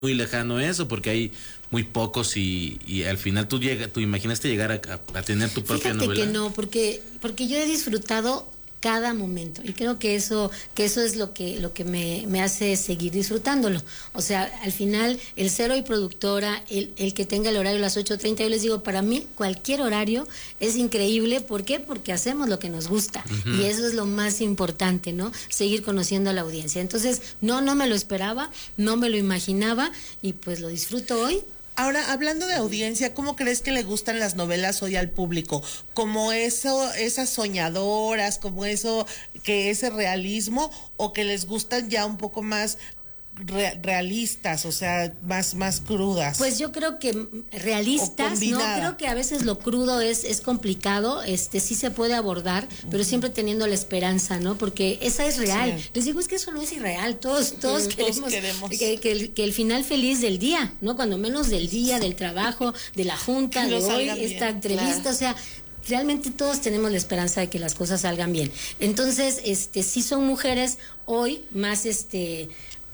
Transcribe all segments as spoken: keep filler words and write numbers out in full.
muy lejano eso, porque hay muy pocos y, y al final tú llega, tú imaginaste llegar a, a, a tener tu propia Fíjate novela. que no, porque porque yo he disfrutado cada momento y creo que eso que eso es lo que lo que me, me hace seguir disfrutándolo. O sea, al final el ser hoy productora, el, el que tenga el horario a las ocho treinta, yo les digo, para mí cualquier horario es increíble. ¿Por qué? Porque hacemos lo que nos gusta. Uh-huh. Y eso es lo más importante, ¿no? Seguir conociendo a la audiencia. Entonces, no, no me lo esperaba, no me lo imaginaba y pues lo disfruto hoy. Ahora, hablando de audiencia, ¿cómo crees que le gustan las novelas hoy al público? ¿Como eso, esas soñadoras, como eso, que ese realismo, o que les gustan ya un poco más re- realistas, o sea, más, más crudas? Pues yo creo que realistas, ¿no? Creo que a veces lo crudo es, es complicado, este sí se puede abordar, uh-huh. pero siempre teniendo la esperanza, ¿no? Porque esa es real. Sí. Les digo, es que eso no es irreal, todos, todos, sí, queremos, todos queremos. Que, que, el, que el final feliz del día, ¿no? Cuando menos del día, del trabajo, de la junta, de hoy, esta entrevista, claro. O sea, realmente todos tenemos la esperanza de que las cosas salgan bien. Entonces, este, sí son mujeres hoy más, este...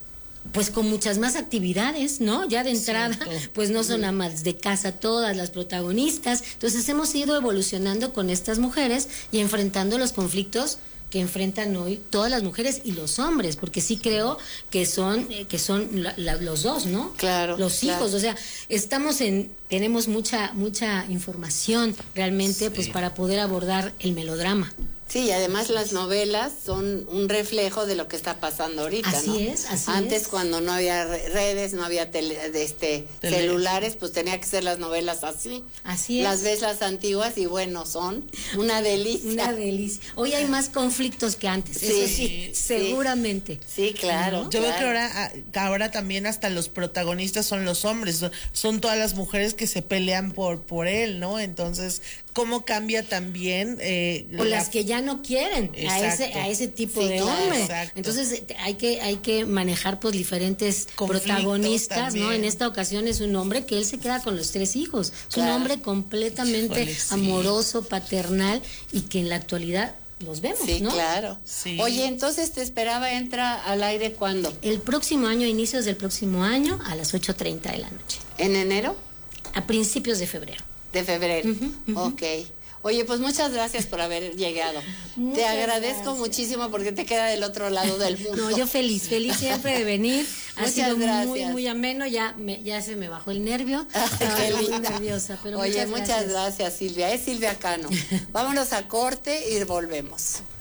pues con muchas más actividades, ¿no? Ya de entrada, sí, pues no son amas de casa todas las protagonistas. Entonces hemos ido evolucionando con estas mujeres y enfrentando los conflictos que enfrentan hoy todas las mujeres y los hombres, porque sí creo que son eh, que son la, la, los dos, ¿no? Claro. Los claro. hijos, o sea, estamos en tenemos mucha mucha información realmente, sí. pues para poder abordar el melodrama. Sí, y además las novelas son un reflejo de lo que está pasando ahorita, así ¿no? Así es, así Antes, es. cuando no había redes, no había tele, de este tele. celulares, pues tenía que ser las novelas así. Así es. Las ves las antiguas y bueno, son una delicia. Una delicia. Hoy hay más conflictos que antes, sí, eso sí, sí, seguramente. Sí, claro. ¿No? Yo claro. veo que ahora, ahora también hasta los protagonistas son los hombres, son, son todas las mujeres que se pelean por, por él, ¿no? Entonces, ¿cómo cambia también? Eh, o la... las que ya no quieren a ese, a ese tipo sí, de claro, hombre. Exacto. Entonces hay que, hay que manejar pues diferentes conflictos protagonistas, también. ¿No? En esta ocasión es un hombre que él se queda con los tres hijos. Es claro. un hombre completamente Híjole, sí. amoroso, paternal y que en la actualidad los vemos, sí, ¿no? Claro. Sí. Oye, entonces te esperaba, entra al aire ¿cuándo? El próximo año, inicios del próximo año, a las ocho treinta de la noche. ¿En enero? A principios de febrero. De febrero, uh-huh, uh-huh. Ok. Oye, pues muchas gracias por haber llegado. Muchas te agradezco gracias. muchísimo porque te queda del otro lado del mundo. No, yo feliz, feliz siempre de venir. Ha muchas sido gracias. muy, muy ameno. Ya me, ya se me bajó el nervio. Estaba muy nerviosa, pero Oye, muchas muchas gracias. gracias, Silvia. Es Silvia Cano. Vámonos a corte y volvemos.